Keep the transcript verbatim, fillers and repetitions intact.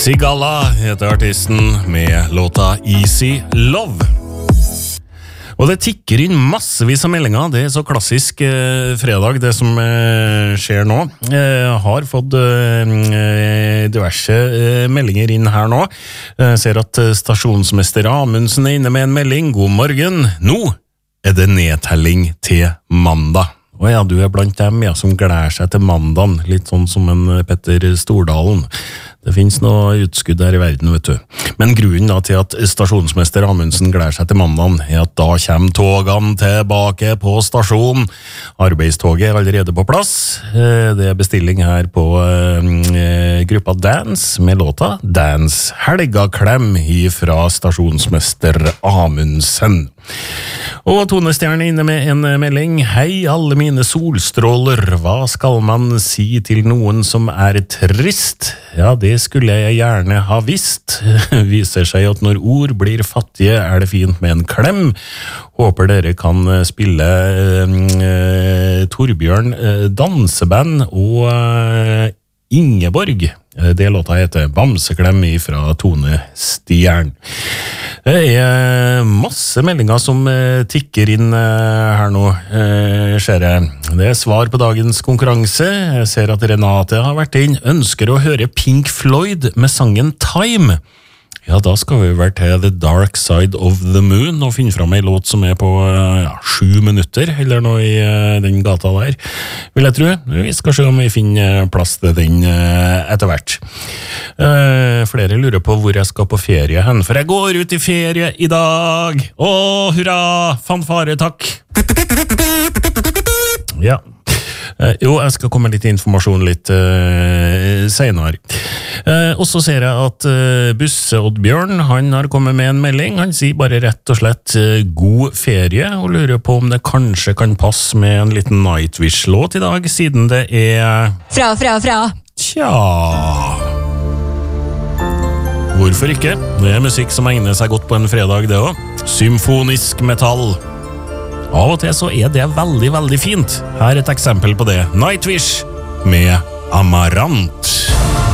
Sigala heter artisten med låta Easy Love. Og det tikker inn massevis av meldinger. Det er så klassisk eh, fredag, det som eh, skjer nå. Jeg har fått eh, diverse eh, meldinger inn her nå. Jeg ser at stasjonsmester Amundsen er inne med en melding. God morgen. Nå er det nedtelling til mandag. Og ja, du er blant dem ja, som gleder seg til mandagen. Litt sånn som en Petter Stordalen. Det finnes noe utskudd her i verden, vet du. Men grunnen da til at stasjonsmester Amundsen gleder seg til mandagen er at da kommer togene tilbake på stasjonen. Arbeidstoget er allerede på plass. Det er bestilling her på eh, gruppa Dance med låta Dance Helgaklem fra stasjonsmester Amundsen. Og Tone Stjerne inne med en melding. Hei alle mine solstråler, hva skal man si til noen som er trist? Ja, det skulle jeg gjerne ha visst. Viser seg at når ord blir fattige, er det fint med en klem. Håper dere kan spille eh, Torbjørn eh, danseband og eh, Ingeborg. Det låta heter Bamseklem fra Tone Stjern. Det er masse meldinger som tikker inn her nå, ser jeg. Det er svar på dagens konkurranse. Jeg ser at Renate har vært inn. Ønsker å høre Pink Floyd med sangen Time. Ja, da skal vi være til The Dark Side of the Moon og finne fram en låt som er på ja, sju minutter, eller noe i uh, den gata der, vil jeg tro. Vi skal se om vi finner plass til den uh, etter hvert. Uh, flere lurer på hvor jeg skal på ferie hen, for jeg går ut i ferie i dag! Åh, hurra! Fanfare, takk! Ja. Uh, jo, jeg skal komme litt informasjon litt uh, senere. Uh, og så ser jeg at uh, Busse Oddbjørn, han har kommet med en melding. Han sier bare rett og slett uh, god ferie, og lurer på om det kanskje kan passe med en liten Nightwish-låt i dag, siden det er... Fra, fra, fra. Tja... Hvorfor ikke? Det er musikk som egner seg godt på en fredag, det også. Symfonisk metall. Av og til så er det veldig, veldig fint. Her er et eksempel på det. Nightwish med Amarant.